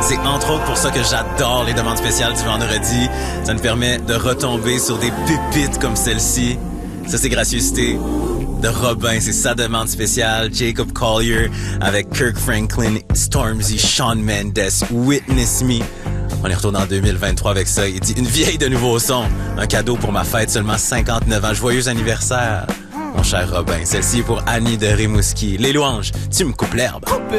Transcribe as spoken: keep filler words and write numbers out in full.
C'est entre autres pour ça que j'adore les demandes spéciales du vendredi. Ça nous permet de retomber sur des pépites comme celle-ci. Ça, c'est Gracieuseté de Robin. C'est sa demande spéciale. Jacob Collier avec Kirk Franklin, Stormzy, Shawn Mendes, Witness Me. On est retourné en deux mille vingt-trois avec ça. Il dit une vieille de nouveau son. Un cadeau pour ma fête, seulement cinquante-neuf ans. Joyeux anniversaire, mon cher Robin. Celle-ci est pour Annie de Rimouski. Les louanges, tu me coupes l'herbe.